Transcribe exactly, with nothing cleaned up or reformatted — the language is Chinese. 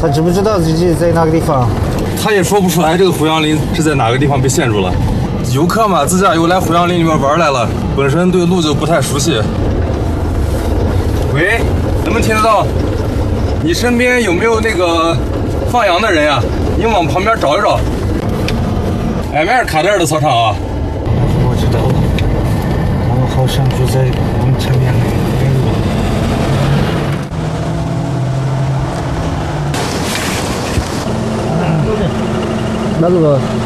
他知不知道自己在哪个地方？ 他也说不出来这个胡杨林是在哪个地方被陷住了。游客嘛，自驾游来胡杨林里面玩来了，本身对路就不太熟悉。喂，能不能听得到？你身边有没有那个放羊的人呀？你往旁边找一找。哎，面是卡这儿的操场啊。 我知道了，他们好像就在我们前面那个路。那个。